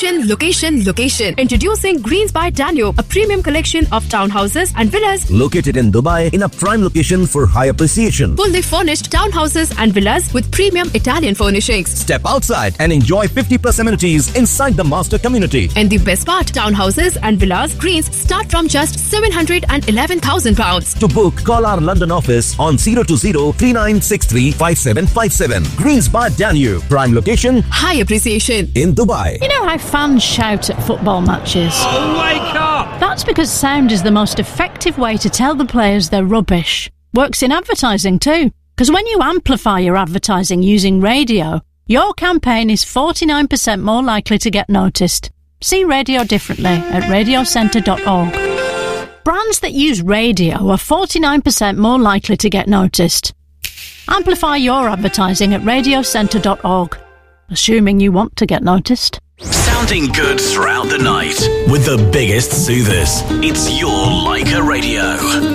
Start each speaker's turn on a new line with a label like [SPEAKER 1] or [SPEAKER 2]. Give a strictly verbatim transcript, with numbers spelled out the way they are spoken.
[SPEAKER 1] Location, location, location. Introducing Greens by Danube, a premium collection of townhouses and villas
[SPEAKER 2] located in Dubai in a prime location for high appreciation.
[SPEAKER 1] Fully furnished townhouses and villas with premium Italian furnishings.
[SPEAKER 2] Step outside and enjoy fifty plus amenities inside the master community.
[SPEAKER 1] And the best part, townhouses and villas Greens start from just seven hundred eleven thousand pounds.
[SPEAKER 2] To book, call our London office on zero two zero, three nine six three, five seven five seven. Greens by Danube, prime location,
[SPEAKER 1] high appreciation
[SPEAKER 2] in Dubai.
[SPEAKER 3] You know how fans shout at football matches?
[SPEAKER 4] Oh, wake up!
[SPEAKER 3] That's because sound is the most effective way to tell the players they're rubbish. Works in advertising too, because when you amplify your advertising using radio, your campaign is forty-nine percent more likely to get noticed. See radio differently at radio centre dot org. Brands that use radio are forty-nine percent more likely to get noticed. Amplify your advertising at radio centre dot org, assuming you want to get noticed.
[SPEAKER 5] Sounding good throughout the night with the biggest soothers. It's your Leica Radio.